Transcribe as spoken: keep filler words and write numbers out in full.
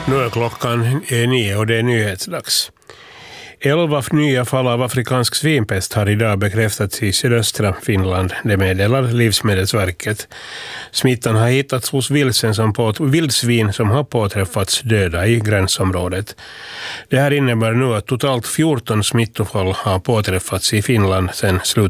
Nu är klockan nio och det är nyhetsdags. Elva nya fall av afrikansk svinpest har idag bekräftats i sydöstra Finland, det meddelar Livsmedelsverket. Smittan har hittats hos vildsvin som, på, vildsvin som har påträffats döda i gränsområdet. Det här innebär nu att totalt fjorton smittofall har påträffats i Finland sedan slutet